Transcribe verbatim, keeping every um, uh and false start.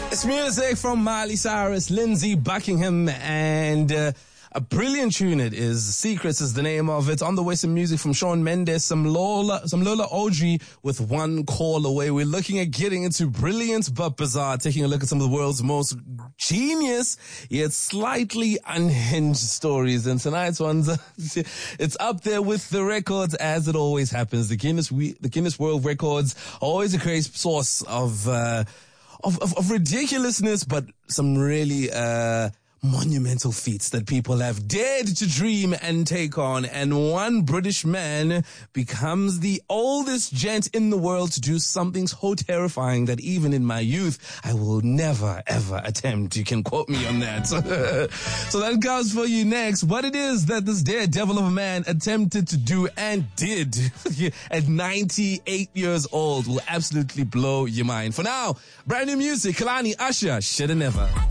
It's music from Miley Cyrus, Lindsey Buckingham, and uh, a brilliant tune it is. Secrets is the name of it. On the way, some music from Shawn Mendes, some Lola, some Lola Oji with One Call Away. We're looking at getting into brilliant but bizarre, taking a look at some of the world's most genius yet slightly unhinged stories. And tonight's one's it's up there with the records, as it always happens. The Guinness, we, the Guinness World Records are always a great source of. Uh, Of, of, of ridiculousness, but some really uh monumental feats that people have dared to dream and take on. And one British man becomes the oldest gent in the world to do something so terrifying that even in my youth, I will never, ever attempt. You can quote me on that. So that comes for you next. What it is that this daredevil of a man attempted to do and did at ninety-eight years old will absolutely blow your mind. For now, brand new music, Kalani, Usher, Shoulda Never.